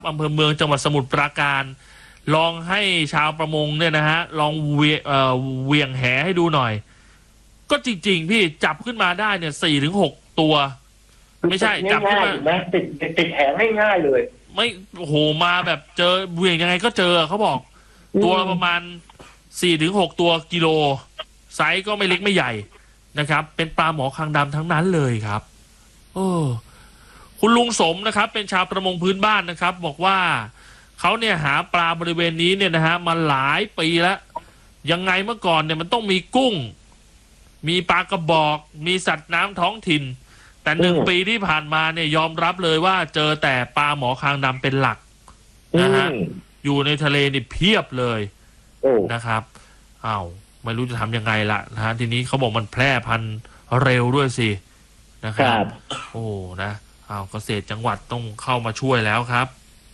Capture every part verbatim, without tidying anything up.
อำเภอเมืองจังหวัดสมุทรปราการลองให้ชาวประมงเนี่ยนะฮะลองเวียเอ่อเวียงแหให้ดูหน่อยก็จริงๆพี่จับขึ้นมาได้เนี่ยสี่ถึงหกตัวไม่ใช่จับขึ้นมาติดติดแหง่ายๆเลยไม่โหมาแบบเจอเวียงยังไงก็เจอเขาบอกตัวประมาณสี่ถึงหกตัวกิโลไซส์ก็ไม่เล็กไม่ใหญ่นะครับเป็นปลาหมอคางดำทั้งนั้นเลยครับโอ้คุณลุงสมนะครับเป็นชาวประมงพื้นบ้านนะครับบอกว่าเขาเนี่ยหาปลาบริเวณนี้เนี่ยนะฮะมาหลายปีแล้วยังไงเมื่อก่อนเนี่ยมันต้องมีกุ้งมีปลากระบอกมีสัตว์น้ำท้องถิ่นแต่หนึ่งปีที่ผ่านมาเนี่ยยอมรับเลยว่าเจอแต่ปลาหมอคางดำเป็นหลักนะฮะอยู่ในทะเลนี่เพียบเลยนะครับอ้าวไม่รู้จะทำยังไงละนะฮะทีนี้เขาบอกมันแพร่พันธุ์เร็วด้วยสินะครับโอ้นะอ้าวเกษตรจังหวัดต้องเข้ามาช่วยแล้วครับ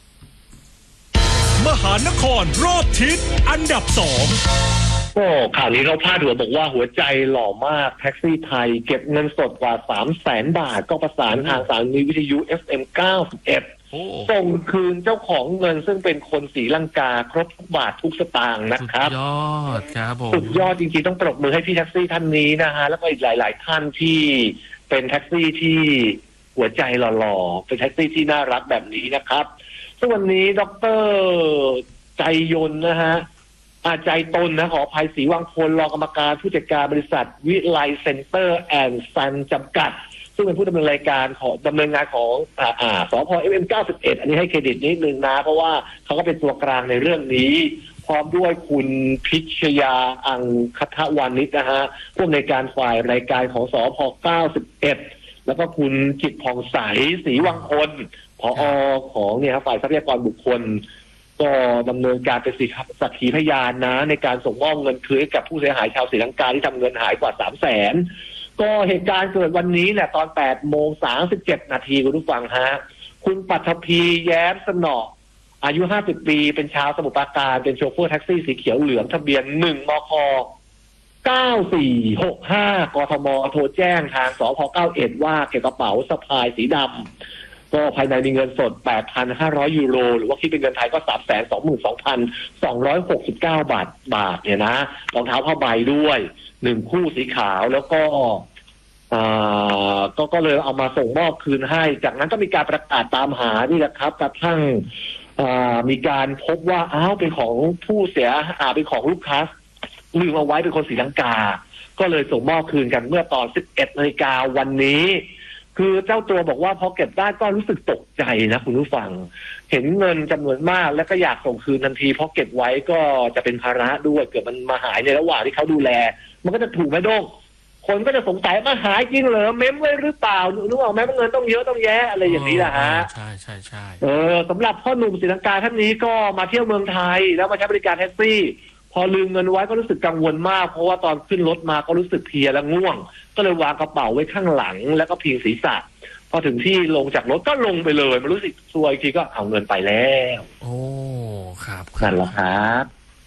มหานครรอบทิศอันดับสองโอ้ข่าวนี้เราพลาดหัวบอกว่าหัวใจหล่อมากแท็กซี่ไทยเก็บเงินสดกว่าสามแสนบาทก็ประสานทางสถานีวิทยุ เอฟ เอ็ม เก้าสิบเอ็ดส่งคืนเจ้าของเงินซึ่งเป็นคนศรีลังกาครบทุกบาททุกสตางค์นะครับสุดยอดครับผมสุดยอดจริงๆต้องปรบมือให้พี่แท็กซี่ท่านนี้นะฮะแล้วก็อีกหลายๆท่านที่เป็นแท็กซี่ที่หัวใจหล่อๆเป็นแท็กซี่ที่น่ารักแบบนี้นะครับซึ่งวันนี้ดร.ใจยนต์นะฮะอาใจตนนะขออภัยศรีวังพลรองกรรมการผู้จัดการบริษัทวิไลเซ็นเตอร์แอนด์ซันจำกัดซึ่งเป็นผู้ดำเนินรายการของดำเนินงานของอ่าอ่าสพ เอฟ เอ็ม เก้าสิบเอ็ดอันนี้ให้เครดิตนิดนึงนะเพราะว่าเขาก็เป็นตัวกลางในเรื่องนี้พร้อมด้วยคุณพิชยาอังคทวานิชนะฮะผู้อำนวยการฝ่ายรายการของสพ เก้าสิบเอ็ดแล้วก็คุณจิตผ่องใสศรีวังพลผอ.ของเนี่ยฝ่ายทรัพยากรบุคคลก็ดำเนินการเป็นสักขีพยานนะในการส่งมอบเงินคืนให้กับผู้เสียหายชาวศรีลังกาที่ทำเงินหายกว่า สามแสนก็เหตุการณ์เกิดวันนี้แหละตอน แปดโมงสามสิบเจ็ดนาทีคุณผู้ฟังฮะคุณปัทภีแย้มสนออายุห้าสิบปีเป็นชาวสมุทรปราการเป็นโชเฟอร์แท็กซี่สีเขียวเหลืองทะเบียนหนึ่งมคเก้าสี่หกห้ากทมโทรแจ้งทางสพเก้าสิบเอ็ดว่าเก็บกระเป๋าสะพายสีดำก็ภายในมีเงินสด แปดพันห้าร้อย ยูโรหรือว่าคิดเป็นเงินไทยก็ สามแสนสองหมื่นสองพันสองร้อยหกสิบเก้า บาทบาทเนี่ยนะรองเท้าผ้าใบด้วยหนึ่งคู่สีขาวแล้วก็อ่าก็ก็เลยเอามาส่งมอบคืนให้จากนั้นก็มีการประกาศตามหานี่แหละครับกระทั่งอ่ามีการพบว่าอ้าวเป็นของผู้เสียอ่าเป็นของลูกค้าลืมเอาไว้เป็นคนศรีลังกาก็เลยส่งมอบคืนกันเมื่อตอน สิบเอ็ดนาฬิกาวันนี้คือเจ้าตัวบอกว่าพอเก็บได้ก็รู้สึกตกใจนะคุณผู้ฟังเห็นเงินจำนวนมากแล้วก็อยากส่งคืนทันทีเพราะเก็บไว้ก็จะเป็นภาระด้วยเกิดมันมาหายในระหว่างที่เขาดูแลมันก็จะถูกไหมโด้งคนก็จะสงสัยมาหายจริงเหรอเม้มไว้หรือเปล่านึกออกไหมเงินต้องเยอะต้องแยะอะไรอย่างนี้แหละฮะใช่ใช่ใช่เออสำหรับพ่อหนุ่มศรีลังกาท่านนี้ก็มาเที่ยวเมืองไทยแล้วมาใช้บริการแท็กซี่พอลืมเงินไว้ก็รู้สึกกังวลมากเพราะว่าตอนขึ้นรถมาก็รู้สึกเพลียและง่วงก็เลยวางกระเป๋าไว้ข้างหลังแล้วก็พิงศีรษะพอถึงที่ลงจากรถก็ลงไปเลยมันรู้สึกซวยทีก็เอาเงินไปแล้วโอ้ครับนั่นแหละครับ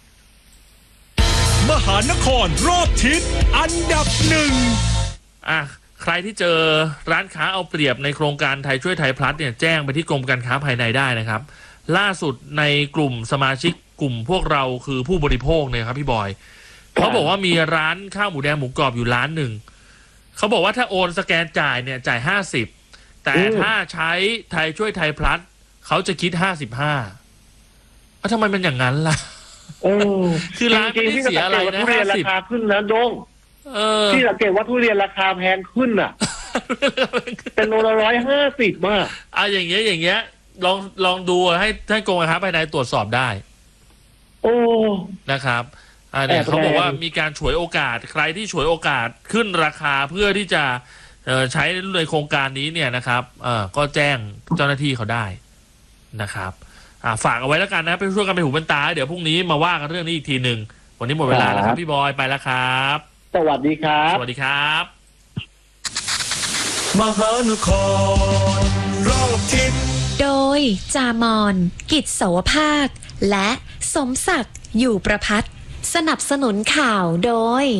มหานครรอบทิศอันดับหนึ่งอ่ะใครที่เจอร้านค้าเอาเปรียบในโครงการไทยช่วยไทยพลัสเนี่ยแจ้งไปที่กรมการค้าภายในได้นะครับล่าสุดในกลุ่มสมาชิกกลุ่มพวกเราคือผู้บริโภคเนี่ยครับพี่บอยเขาบอกว่ามีร้านข้าวหมูแดงหมูกรอบอยู่ร้านหนึ่งเขาบอกว่าถ้าโอนสแกนจ่ายเนี่ยจ่ายห้าสิบแต่ถ้าใช้ไทยช่วยไทยพลัสเขาจะคิดห้าสิบห้าแล้วทำไมมันอย่างนั้นล่ะโอ้คือร้านไม่ได้เสียอะไรนะทุเรียนราคาขึ้นนะโด้งที่สังเกตว่าทุเรียนราคาแพงขึ้นอ่ะเป็นโลละร้อยห้าสิบมากอ่ะอย่างเงี้ยอย่างเงี้ยลองลองดูให้ให้กรมการค้าภายในตรวจสอบได้โอ้นะครับอ่าเนี่ยเขาบอกว่ามีการฉวยโอกาสใครที่ฉวยโอกาสขึ้นราคาเพื่อที่จะเอ่อใช้ในโครงการนี้เนี่ยนะครับเอ่อก็แจ้งเจ้าหน้าที่เขาได้นะครับอ่าฝากเอาไว้แล้วกันนะไปช่วยกันไปหูเป็นตาเดี๋ยวพรุ่งนี้มาว่ากันเรื่องนี้อีกทีหนึ่งวันนี้หมดเวลาแล้วครับพี่บอยไปแล้วครับสวัสดีครับสวัสดีครับมหานครรอบทิศโดยจามอนกิจสวภาคและสมศักดิ์อยู่ประพัฒน์สนับสนุนข่าวโดย